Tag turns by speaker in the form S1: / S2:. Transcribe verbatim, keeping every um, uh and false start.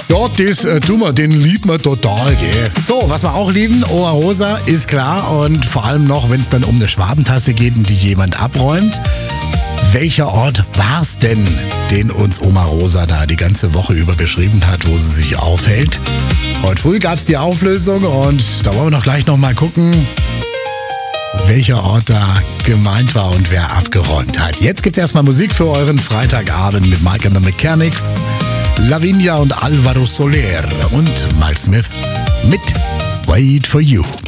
S1: Ja, das äh, tun wir, den lieben wir total, gell. So, was wir auch lieben, Omarosa, ist klar. Und vor allem noch, wenn es dann um eine Schwabentasse geht, die jemand abräumt. Welcher Ort war's denn, den uns Omarosa da die ganze Woche über beschrieben hat, wo sie sich aufhält? Heute früh gab's die Auflösung und da wollen wir doch gleich nochmal gucken, welcher Ort da gemeint war und wer abgeräumt hat. Jetzt gibt's erstmal Musik für euren Freitagabend mit Mike and the Mechanics, Lavinia und Alvaro Soler und Miles Smith mit Wait for You.